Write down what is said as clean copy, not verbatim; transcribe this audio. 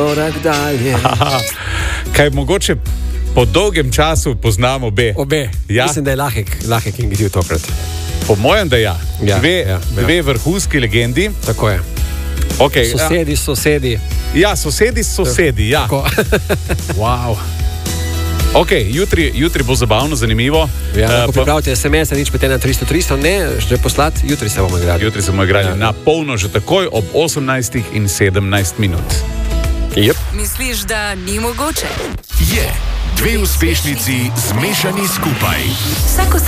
korak dalje. Aha, kaj mogoče po dolgem času poznamo obe? Obe. Ja? Mislim, da je lahek in gitiv tokrat. Po mojem, da ja. Ja, Dve vrhunski legendi. Tako je. Okay, Sosedi. Ja, sosedi, ja. Wow. Ok, jutri bo zabavno, zanimivo. Ja, pripravite SMS, nič pete na 300, ne, že poslati, jutri se bomo igrali. Jutri se bomo igrali na polno, že takoj ob 18:17. Yep. Misliš, da ni mogoče? Je. Dve uspešnici zmešani skupaj. Vsako